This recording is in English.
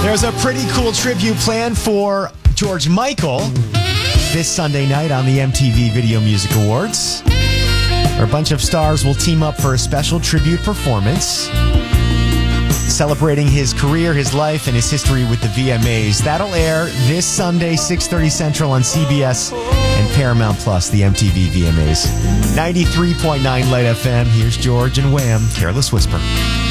There's a pretty cool tribute planned for George Michael this Sunday night on the MTV Video Music Awards, where a bunch of stars will team up for a special tribute performance celebrating his career, his life, and his history with the VMAs. That'll air this Sunday, 6:30 Central on CBS and Paramount Plus, the MTV VMAs. 93.9 Light FM. Here's George and Wham, Careless Whisper.